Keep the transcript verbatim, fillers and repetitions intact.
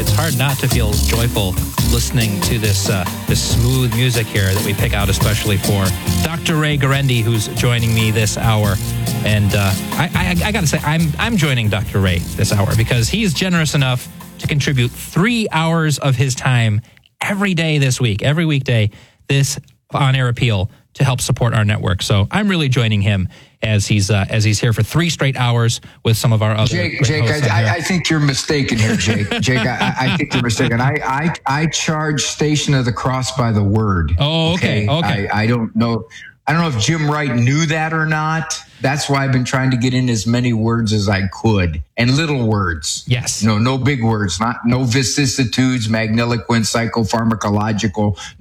it's hard not to feel joyful listening to this uh, this smooth music here that we pick out especially for Doctor Ray Guarendi, who's joining me this hour. And uh, I, I, I got to say, I'm I'm joining Doctor Ray this hour because he's generous enough to contribute three hours of his time every day this week, every weekday, this on-air appeal to help support our network. So I'm really joining him as he's uh, as he's here for three straight hours with some of our other Jake. great Jake, hosts I, I think you're mistaken here, Jake. Jake, I, I think you're mistaken. I, I I charge Station of the Cross by the word. Oh, okay, okay. I, I don't know. I don't know if Jim Wright knew that or not. That's why I've been trying to get in as many words as I could, and little words. Yes. No, no big words. Not no vicissitudes, magniloquent, psychopharmacological.